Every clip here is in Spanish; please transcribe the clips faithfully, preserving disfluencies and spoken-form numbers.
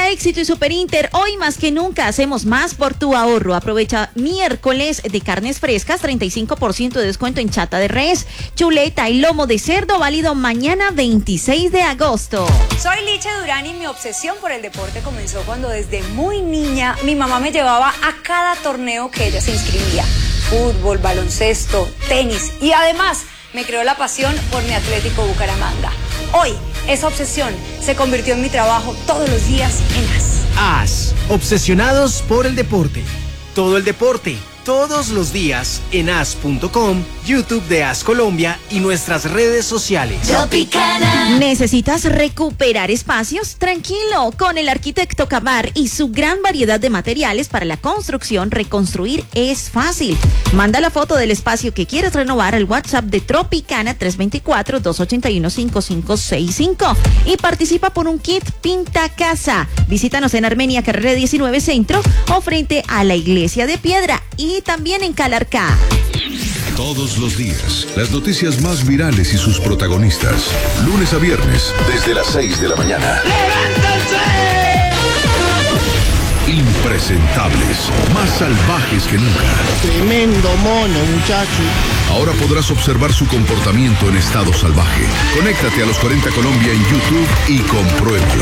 Éxito y Super Inter, hoy más que nunca hacemos más por tu ahorro. Aprovecha miércoles de carnes frescas, treinta y cinco por ciento de descuento en chata de res, chuleta y lomo de cerdo, válido mañana veintiséis de agosto. Soy Licha Durán y mi obsesión por el deporte comenzó cuando desde muy niña mi mamá me llevaba a cada torneo que ella se inscribía. Fútbol, baloncesto, tenis y además me creó la pasión por mi Atlético Bucaramanga. Hoy, esa obsesión se convirtió en mi trabajo todos los días en A S. A S, obsesionados por el deporte. Todo el deporte, todos los días en A S punto com, YouTube de A S Colombia y nuestras redes sociales. Tropicana. ¿Necesitas recuperar espacios? Tranquilo, con el arquitecto Cabar y su gran variedad de materiales para la construcción, reconstruir es fácil. Manda la foto del espacio que quieres renovar al WhatsApp de Tropicana tres dos cuatro, dos ocho uno, cinco cinco seis cinco y participa por un kit Pinta Casa. Visítanos en Armenia Carrera diecinueve Centro o frente a la Iglesia de Piedra y también en Calarcá. Todos los días, las noticias más virales y sus protagonistas. Lunes a viernes, desde las seis de la mañana. ¡Levántense! Impresentables, más salvajes que nunca. Tremendo mono, muchacho. Ahora podrás observar su comportamiento en estado salvaje. Conéctate a Los cuarenta Colombia en YouTube y compruébalo.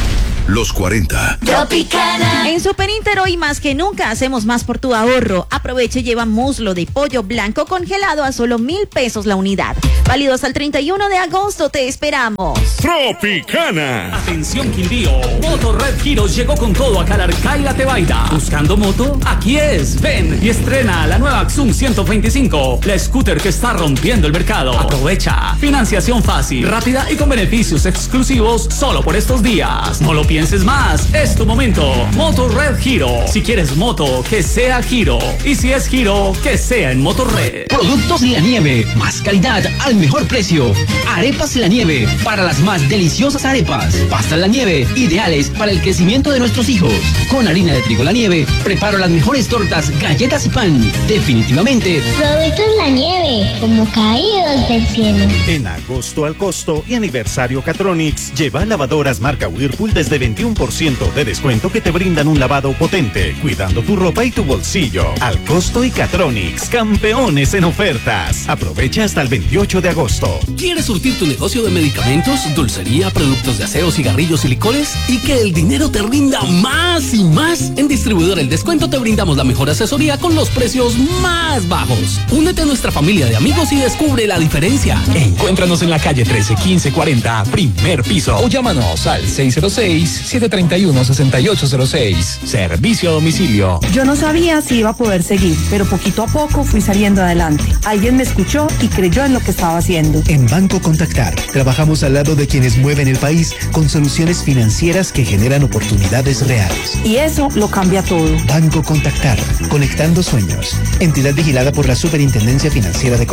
Los cuarenta. Tropicana. En Super Inter hoy más que nunca hacemos más por tu ahorro. Aproveche y lleva muslo de pollo blanco congelado a solo mil pesos la unidad. Válido hasta el treinta y uno de agosto. Te esperamos. Tropicana. Atención Quindío. Moto Red Heroes llegó con todo a Calarcá y La Tebaida. ¿Buscando moto? Aquí es. Ven y estrena la nueva Axum ciento veinticinco. La scooter que está rompiendo el mercado. Aprovecha. Financiación fácil, rápida y con beneficios exclusivos solo por estos días. No lo pienses más, es tu momento. Moto Red Hero. Si quieres moto, que sea Hero. Y si es Hero, que sea en Moto Red. Productos La Nieve, más calidad al mejor precio. Arepas La Nieve, para las más deliciosas arepas. Pastas La Nieve, ideales para el crecimiento de nuestros hijos. Con harina de trigo La Nieve, preparo las mejores tortas, galletas y pan. Definitivamente. Productos La Nieve, como caídos del cielo. En agosto al costo y aniversario Catronics, lleva lavadoras marca Whirlpool desde veintiuno por ciento de descuento que te brindan un lavado potente, cuidando tu ropa y tu bolsillo. Al costo y Catronics, campeones en ofertas. Aprovecha hasta el veintiocho de agosto. ¿Quieres surtir tu negocio de medicamentos, dulcería, productos de aseo, cigarrillos y licores? ¿Y que el dinero te rinda más y más? En Distribuidor El Descuento te brindamos la mejor asesoría con los precios más bajos. Únete a nuestra familia de amigos y descubre la diferencia. Encuéntranos en la calle trece quince cuarenta, primer piso, o llámanos al seis cero seis, siete tres uno, seis ocho cero seis. Servicio a domicilio. Yo no sabía si iba a poder seguir, pero poquito a poco fui saliendo adelante. Alguien me escuchó y creyó en lo que estaba haciendo. En Banco Contactar, trabajamos al lado de quienes mueven el país con soluciones financieras que generan oportunidades reales. Y eso lo cambia todo. Banco Contactar, conectando sueños. Entidad vigilada por la Superintendencia Financiera de Colombia.